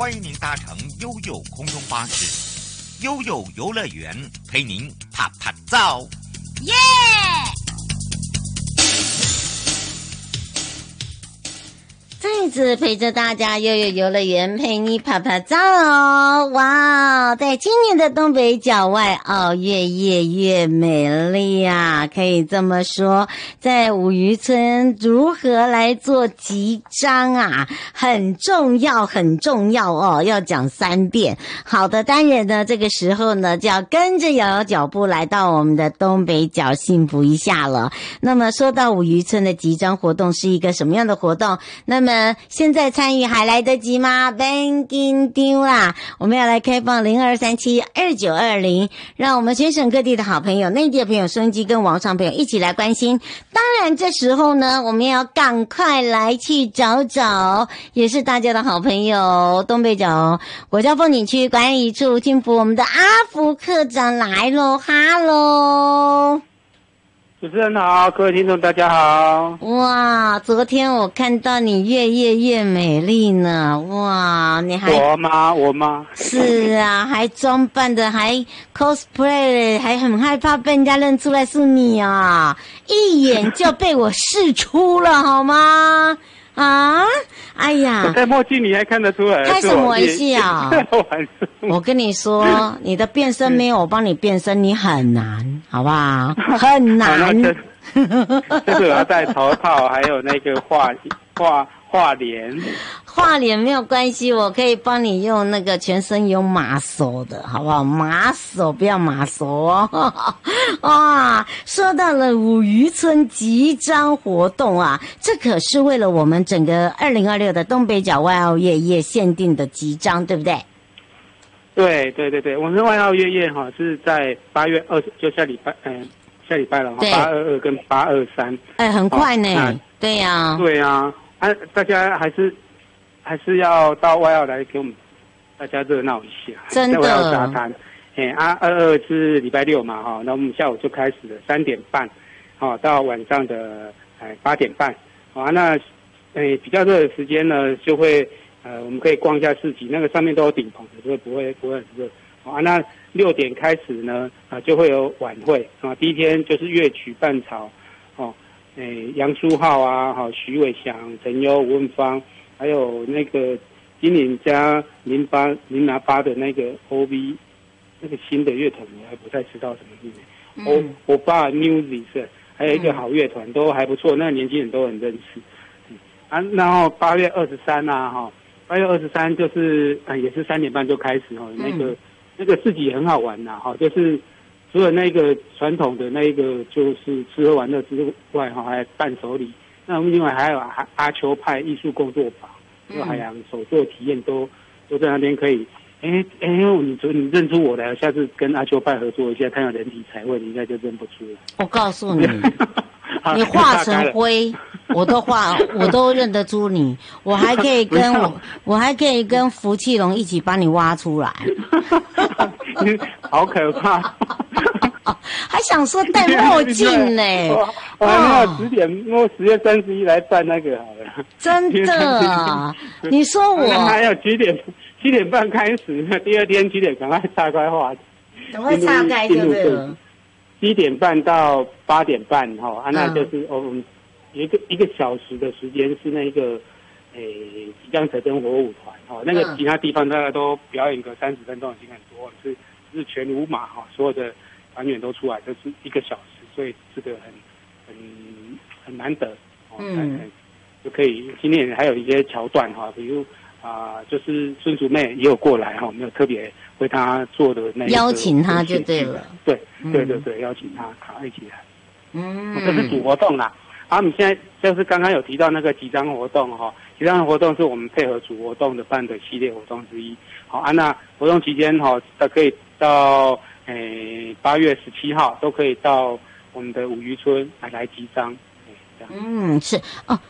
欢迎您搭乘悠悠空中巴士，悠悠游乐园陪您啪啪照。 耶！再次陪着大家，悠悠游乐园陪你啪啪照哦！哇，在今年的东北角外澳越美丽啊，可以这么说。在五渔村如何来做集章啊，很重要哦，要讲3遍。好的，当然呢，这个时候呢，就要跟着瑶瑶脚步来到我们的东北角幸福一下了。那么说到五渔村的集章活动是一个什么样的活动？那么现在参与还来得及吗？别紧张啦，我们要来开放02372920，让我们全省各地的好朋友、内地的朋友、收音机跟网上朋友一起来关心。当然这时候呢，我们要赶快来去找找，也是大家的好朋友，东北角国家风景区管理处金福我们的阿福科长来咯，哈喽。 主持人好，各位听众大家好。 哇，昨天我看到你越美丽呢，哇，你还我吗？ 是啊，还装扮的，还 cosplay， 还很害怕被人家认出来是你啊，一眼就被我识出了，好吗？啊，哎呀， 我戴墨镜你还看得出来？ 开什么玩笑？我跟你说，你的变身没有我帮你变身，你很难，好不好？很难。 这个要戴头套，还有那个画脸。画脸没有关系，我可以帮你用那个全身有马手的，好不好？马手不要马手哦。哇，说到了五渔村集章活动啊，这可是为了我们整个2026的东北角外澳夜限定的集章，对不对？ 对，我们外澳夜哈是在8月20，就下礼拜了哈，822跟823。 很快呢。对呀。 对啊，大家还是要到外澳来给我们大家热闹一下， 真的。 在外澳沙滩，22是礼拜6嘛哈，那我们下午就开始了3点半，到晚上的8点半，那比较热的时间呢，就会我们可以逛一下市集，那个上面都有顶棚的，所以不会很热。那6点开始呢，就会有晚会第一天就是乐曲伴潮，杨书浩啊，徐伟翔、陈优、吴文芳，还有那个金岭加008的那个 OV， 那个新的乐团我还不太知道什么名字。欧巴 Music， 还有一个好乐团都还不错，那个年轻人都很认识。然后8月23啊，8月23就是也是3点半就开始那个市集也很好玩呐就是除了那个传统的那个就是吃喝玩乐之外还伴手礼，那我们另外还有阿丘派艺术工作坊，还有海洋手作体验都在那边可以。你认出我来，下次跟阿丘派合作一下，看有人体彩绘，你应该就认不出来。 我告诉你，你化成灰，我都认得出你。我还可以跟福气龙一起帮你挖出来。 好可怕！ 还想说戴墨镜呢？ 我还没有10月31来办那个好了。真的？你说我还有7点半开始，第二天7点赶快岔开话题， 赶快岔开就对了。 7点半到8点半那就是我们有一个小时的时间是那个即将成真火舞团那个其他地方大概都表演个30分钟已经很多，是全舞马所有的团员都出来，就是1个小时，所以这个很难得就可以。今天还有一些桥段比如就是孙竹妹也有过来我们有特别为她做的那个邀请她就对了。 对，邀请她一起来。这是主活动啦。我们现在就是刚刚有提到那个集章活动集章活动是我们配合主活动的办的系列活动之一。那活动期间可以到8月17号都可以到我们的五渔村来集章。 是哦。